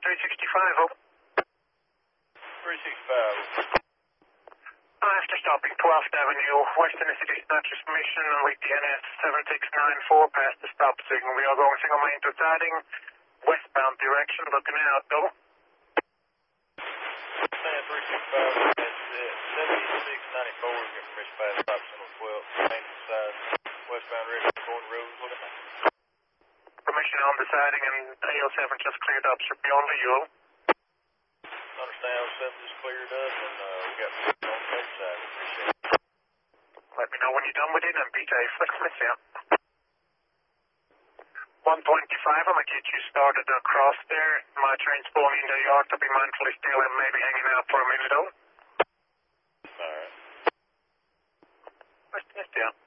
365, oh. 365. After stopping 12th Avenue, Western City Snatch Mission with the NS 7694 past the stop signal. We are going single main to siding, westbound direction, looking out, though. Stand 365, that's 7694, get permission past stop signal 12, main to side, westbound direction, going road, looking out. Permission on the siding and AO7 just cleared up, should be on to you. Understand, 07 just cleared up, and we got permission on the other side, we appreciate it. Let me know when you're done with it and be safe. Let's see. 125, I'm going to get you started across there. My train's pulling into the yard, to be mindfully still and maybe hanging out for a minute, though. Alright. Let's see.